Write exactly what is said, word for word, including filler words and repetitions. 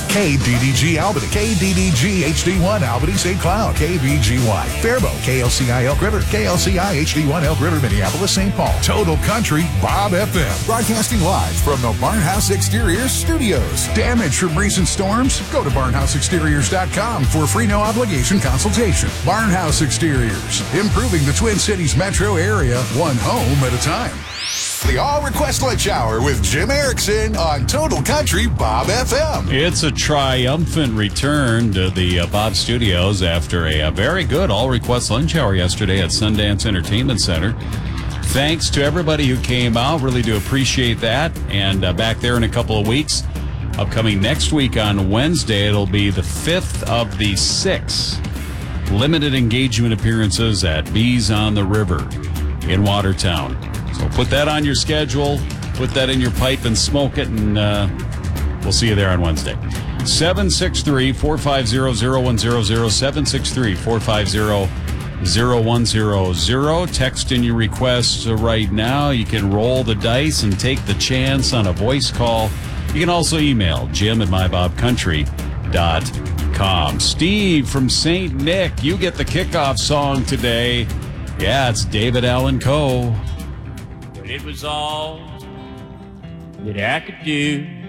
K D D G Albany, K D D G H D one Albany Saint Cloud, K B G Y Faribault, K L C I Elk River, K L C I H D one Elk River, Minneapolis, Saint Paul. Total Country Bob F M. Broadcasting live from the Barnhouse Exteriors studios. Damage from recent storms? Go to barnhouse exteriors dot com for free no obligation consultation. Barnhouse Exteriors, improving the Twin Cities metro area one home at a time. The All Request Lunch Hour with Jim Erickson on Total Country Bob F M. It's a triumphant return to the uh, Bob Studios after a, a very good All Request Lunch Hour yesterday at Sundance Entertainment Center. Thanks to everybody who came out. Really do appreciate that. And uh, back there in a couple of weeks. Upcoming next week on Wednesday, it'll be the fifth of the six limited engagement appearances at Bees on the River in Watertown. So put that on your schedule, put that in your pipe and smoke it, and uh, we'll see you there on Wednesday. seven six three, four five zero, zero one zero zero, seven six three, four five zero, zero one zero zero. Text in your requests right now. You can roll the dice and take the chance on a voice call. You can also email Jim at my bob country dot com. Steve from Saint Nick, you get the kickoff song today. Yeah, it's David Allan Coe. It was all that I could do